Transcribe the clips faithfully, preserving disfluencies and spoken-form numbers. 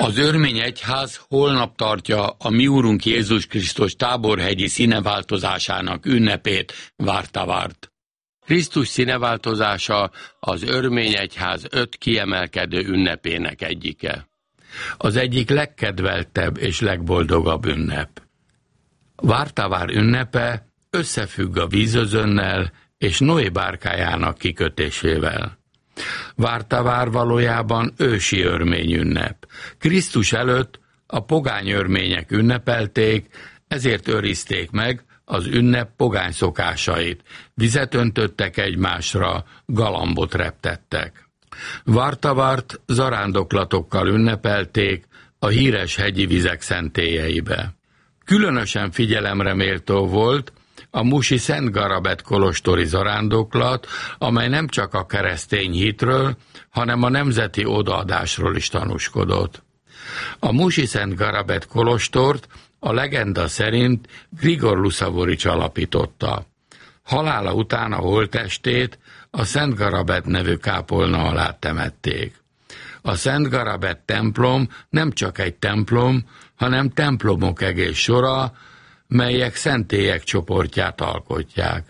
Az Örmény Egyház holnap tartja a mi Úrunk Jézus Krisztus táborhegyi színeváltozásának ünnepét, Vártavárt. Krisztus színeváltozása az Örmény Egyház öt kiemelkedő ünnepének egyike. Az egyik legkedveltebb és legboldogabb ünnep. Vártavár ünnepe összefügg a vízözönnel és Noé bárkájának kikötésével. Vártavár valójában ősi örmény ünnep. Krisztus előtt a pogány örmények ünnepelték, ezért őrizték meg az ünnep pogány szokásait. Vizet öntöttek egymásra, galambot reptettek. Vártavárt zarándoklatokkal ünnepelték a híres hegyi vizek szentélyeibe. Különösen figyelemre méltó volt a musi Szent Garabet kolostori zarándoklat, amely nem csak a keresztény hitről, hanem a nemzeti odaadásról is tanúskodott. A musi Szent Garabet kolostort a legenda szerint Grigor Lusavorics alapította. Halála után a holttestét a Szent Garabet nevű kápolna alá temették. A Szent Garabet templom nem csak egy templom, hanem templomok egész sora, melyek szentélyek csoportját alkotják.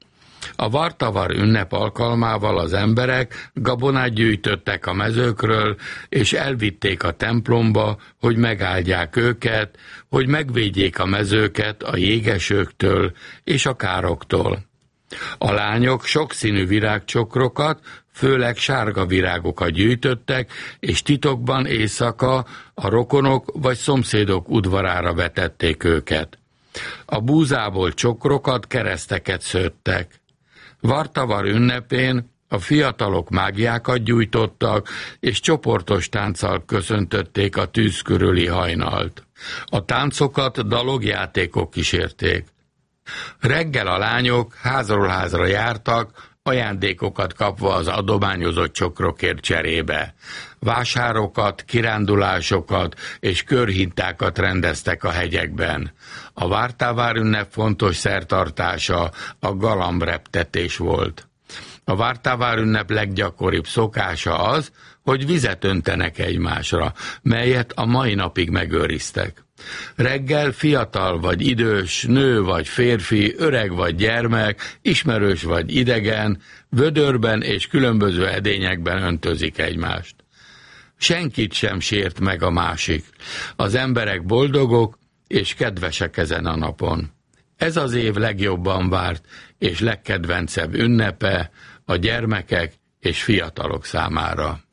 A Vártavar ünnep alkalmával az emberek gabonát gyűjtöttek a mezőkről, és elvitték a templomba, hogy megáldják őket, hogy megvédjék a mezőket a jégesőktől és a károktól. A lányok sokszínű virágcsokrokat, főleg sárga virágokat gyűjtöttek, és titokban éjszaka a rokonok vagy szomszédok udvarára vetették őket. A búzából csokrokat, kereszteket szőttek. Vártavar ünnepén a fiatalok mágiákat gyújtottak, és csoportos tánccal köszöntötték a tűz körüli hajnalt. A táncokat dalogjátékok kísérték. Reggel a lányok házról házra jártak, ajándékokat kapva az adományozott csokrokért cserébe. Vásárokat, kirándulásokat és körhintákat rendeztek a hegyekben. A Vártavár ünnep fontos szertartása a galambreptetés volt. A Vártavár ünnep leggyakoribb szokása az, hogy vizet öntenek egymásra, melyet a mai napig megőriztek. Reggel fiatal vagy idős, nő vagy férfi, öreg vagy gyermek, ismerős vagy idegen, vödörben és különböző edényekben öntözik egymást. Senkit sem sért meg a másik. Az emberek boldogok és kedvesek ezen a napon. Ez az év legjobban várt és legkedvencebb ünnepe a gyermekek és fiatalok számára.